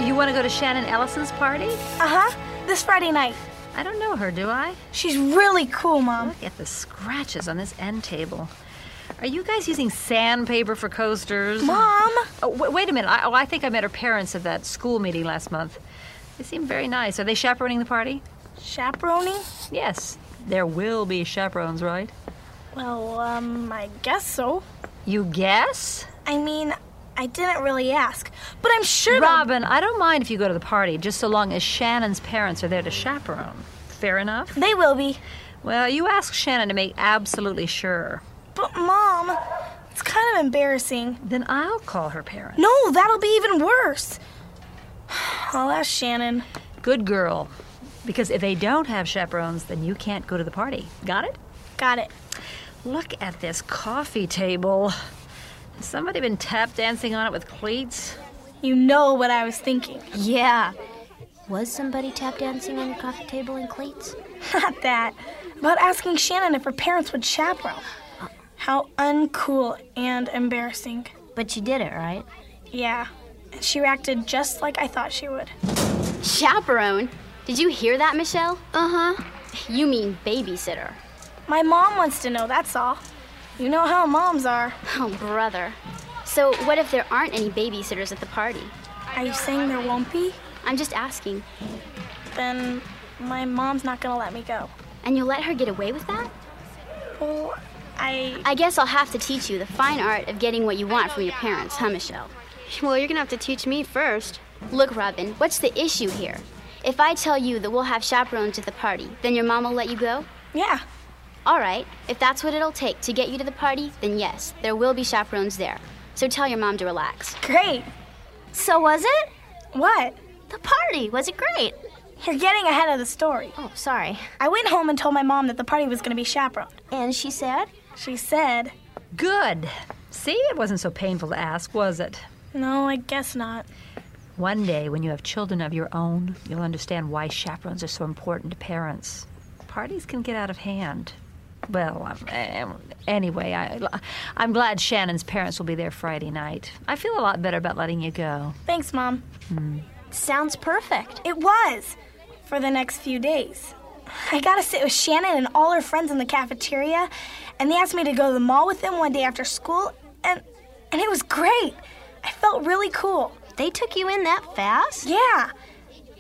you want to go to Shannon Ellison's party? Uh-huh. This Friday night. I don't know her, do I? She's really cool, Mom. Look at the scratches on this end table. Are you guys using sandpaper for coasters? Mom! Oh, wait a minute. I think I met her parents at that school meeting last month. They seem very nice. Are they chaperoning the party? Chaperoning? Yes. There will be chaperones, right? Well, I guess so. You guess? I mean, I didn't really ask, but I'm sure Robin, I don't mind if you go to the party, just so long as Shannon's parents are there to chaperone. Fair enough? they will be. Well, you ask Shannon to make absolutely sure. But, Mom, it's kind of embarrassing. Then I'll call her parents. No, that'll be even worse. I'll ask Shannon. Good girl. Because if they don't have chaperones, then you can't go to the party. Got it? Got it. Look at this coffee table. Has somebody been tap dancing on it with cleats? You know what I was thinking. Yeah. Was somebody tap dancing on your coffee table in cleats? Not that. About asking Shannon if her parents would chaperone. How uncool and embarrassing. But you did it, right? Yeah. And she reacted just like I thought she would. Chaperone? Did you hear that, Michelle? Uh-huh. You mean babysitter. My mom wants to know, that's all. You know how moms are. Oh, brother. So what if there aren't any babysitters at the party? Are you saying there won't be? I'm just asking. Then my mom's not gonna let me go. And you'll let her get away with that? Well, I guess I'll have to teach you the fine art of getting what you want from your parents, huh, Michelle? Well, you're gonna have to teach me first. Look, Robin, what's the issue here? If I tell you that we'll have chaperones at the party, then your mom will let you go? Yeah. All right, if that's what it'll take to get you to the party, then yes, there will be chaperones there. So tell your mom to relax. Great. So was it? What? The party. Was it great? You're getting ahead of the story. Oh, sorry. I went home and told my mom that the party was gonna be chaperoned. And she said? She said, Good. See, it wasn't so painful to ask, was it? no, I guess not. One day, when you have children of your own, you'll understand why chaperones are so important to parents. Parties can get out of hand. Well, anyway, I'm glad Shannon's parents will be there Friday night. I feel a lot better about letting you go. Thanks, Mom. Sounds perfect. It was. For the next few days. I got to sit with Shannon and all her friends in the cafeteria, and they asked me to go to the mall with them one day after school, and it was great. I felt really cool. They took you in that fast? Yeah.